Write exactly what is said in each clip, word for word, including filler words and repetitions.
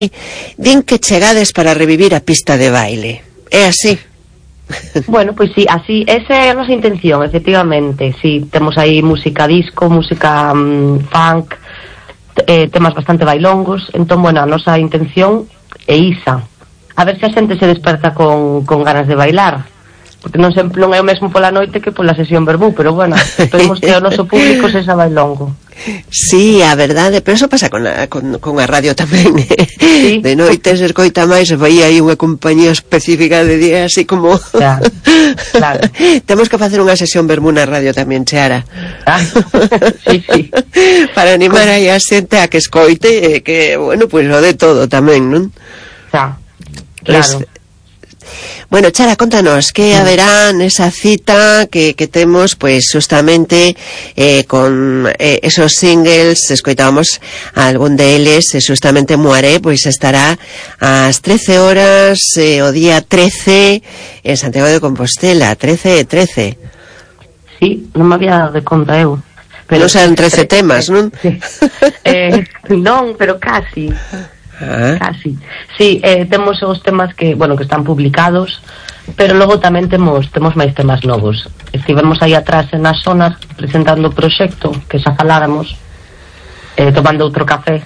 din que chegades para revivir a pista de baile. É así? Bueno, pois sí, así, esa é a nosa intención, efectivamente. Sí, temos aí música disco, música um, funk, eh, temas bastante bailongos. Entón, bueno, a nosa intención é isa. A ver se a xente se desperta con, con ganas de bailar. Porque non sempre non é o mesmo pola noite que pola sesión vermú, pero bueno, esperemos que o noso público sexa bailongo. Sí, a verdade, pero eso pasa con a, con, con a radio tamén. Sí. De noite se escoita máis, se vai aí unha compañía específica de día, así como... Claro, claro. Temos que facer unha sesión vermú na radio tamén, Cheara. Ah, sí, sí. Para animar aí a xente a que escoite, e que, bueno, pois pues, o de todo tamén, non? Xa, claro. Pues, bueno, Chara, contanos que haberá nesa cita que, que temos, pois, justamente eh, con eh, esos singles, escoitábamos algún deles, e justamente Moaré, pois estará ás trece horas eh, o día trece en Santiago de Compostela, trece e trece. Sí, non me había dado de conta eu. Pero non serán trece temas, non? Sí. eh, non, pero casi. Ah. Casi. Sí, eh, temos os temas que, bueno, que están publicados, pero logo tamén temos temos máis temas novos. Estivemos aí atrás en as zonas presentando o proxecto que xa faláramos, eh, tomando outro café.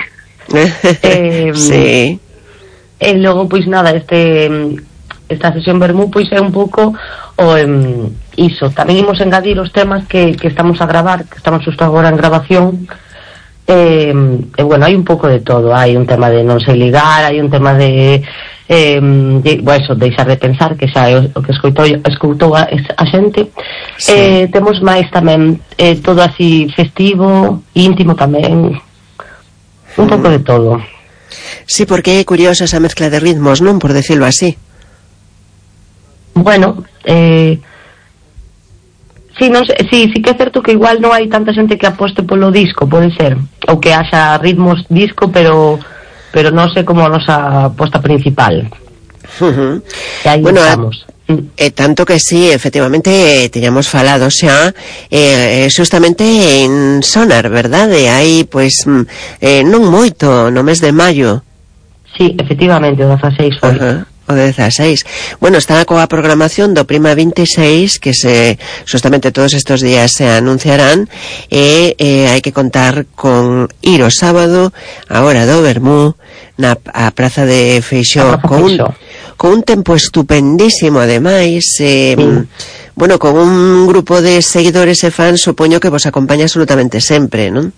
eh, sí. E logo, pois nada, este esta sesión vermú pois é un pouco o um, iso. Tamén imos engadir os temas que, que estamos a gravar, que estamos justo agora en grabación. Eh, eh, bueno, hai un pouco de todo. Hai un tema de non se ligar, hai un tema de, eh, de bueno, eso, deixar de pensar, que xa é o, o que escoitou, escoitou a, a xente. Sí. Eh, temos máis tamén eh, todo así festivo, íntimo tamén, un pouco de todo. Sí, porque é curiosa esa mezcla de ritmos, non? Por decirlo así. Bueno, eh Sí, non sei, sí, sí que é certo que igual non hai tanta xente que aposte polo disco, pode ser, ou que haxa ritmos disco, pero pero non sei como a nosa aposta principal. Uh-huh. E aí bueno, estamos. E tanto que sí, efectivamente, eh, teñamos falado xa eh, justamente en Sonar, verdade? Hai, pois, eh, non moito, no mes de maio. Sí, efectivamente, o dezaseis foi. Uh-huh. O dezaseis. Bueno, está coa programación do Prima vinte e seis, que se justamente todos estos días se anunciarán, e eh, hai que contar con ir o sábado a hora do vermú na a Praza de Feixó, con un, con un tempo estupendísimo ademais, eh, sí. Bueno, con un grupo de seguidores e fans, supoño que vos acompaña absolutamente sempre, non?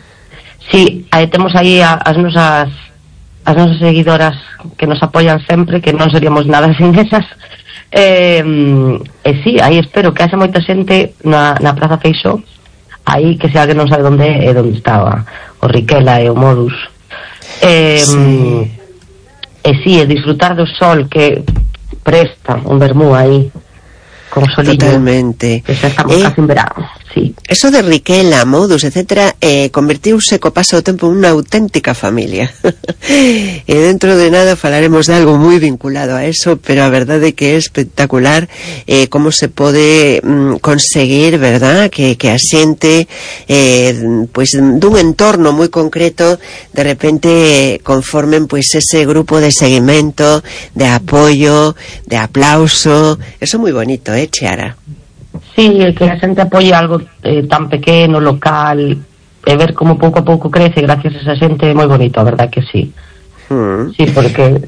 Sí, aí temos aí a, as nosas as nosas seguidoras que nos apoian sempre, que non seríamos nada sin esas. Eh, e sí, aí espero que haxa moita xente na, na Praza Feixó, aí que se alguén non sabe onde é, onde estaba o Riquela e o Modus. Eh, sí. E sí, e disfrutar do sol que presta un vermú aí con solillo. Totalmente. Que xa estamos eh, casi en verano, sí. Eso de Riquela, Modus, etcétera, eh, convertiuse co paso do tempo unha auténtica familia. E dentro de nada falaremos de algo moi vinculado a eso, pero a verdade é que é espectacular eh, como se pode mm, conseguir, verdad, que, que a xente eh, pois dun entorno moi concreto de repente conformen pois ese grupo de seguimento, de apoio, de aplauso. Eso é moi bonito, eh, Cheara? Sí, que a xente apoie algo eh, tan pequeno, local, e ver como pouco a pouco crece gracias a esa xente é moi bonito, a verdad que sí. Mm. Sí, porque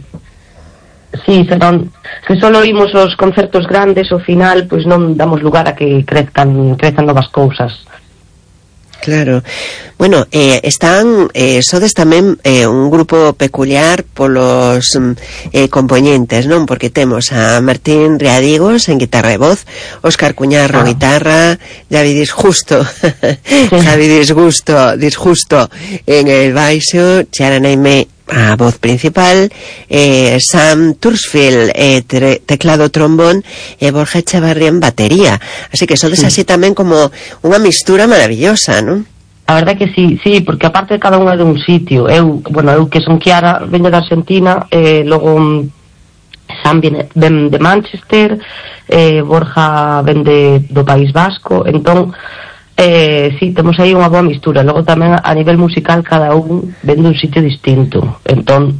sí, senón, se só oímos os concertos grandes, ao final, pois non damos lugar a que crezcan, crezcan novas cousas. Claro. Bueno, eh, están, eh, sodes tamén eh, un grupo peculiar polos eh, componentes, non? Porque temos a Martín Riadigos en guitarra e voz, Óscar Cuñarro ah. guitarra, Javi Disjusto, sí. Javi Disgusto, Disjusto en el baixo, Cheara Naime a voz principal, eh, Sam Tursfield eh, tre, teclado trombón e Borja Echevarría en batería, así que sodes sí. Así tamén como unha mistura maravillosa, non? A verdade que sí, sí, porque aparte de cada unha de un sitio, eu, bueno, eu que son Chiara, venho da Argentina, eh, logo Sam ven, ven de Manchester, eh, Borja ven de, do País Vasco, entón Eh, sí, temos aí unha boa mistura. Logo tamén a nivel musical cada un ven dun sitio distinto, entón